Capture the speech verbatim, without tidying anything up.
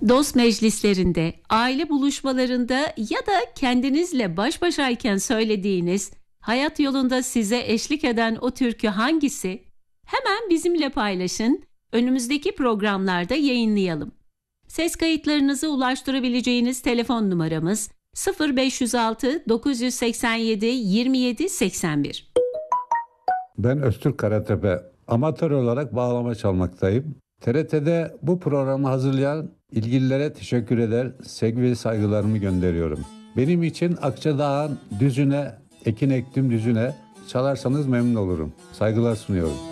Dost meclislerinde, aile buluşmalarında ya da kendinizle baş başayken söylediğiniz, hayat yolunda size eşlik eden o türkü hangisi? Hemen bizimle paylaşın, önümüzdeki programlarda yayınlayalım. Ses kayıtlarınızı ulaştırabileceğiniz telefon numaramız sıfır beş yüz altı dokuz yüz seksen yedi yirmi yedi seksen bir. Ben Öztürk Karatepe. Amatör olarak bağlama çalmaktayım. T R T'de bu programı hazırlayan ilgililere teşekkür eder, sevgi ve saygılarımı gönderiyorum. Benim için Akçadağ'ın düzüne, ekin ektim düzüne çalarsanız memnun olurum. Saygılar sunuyorum.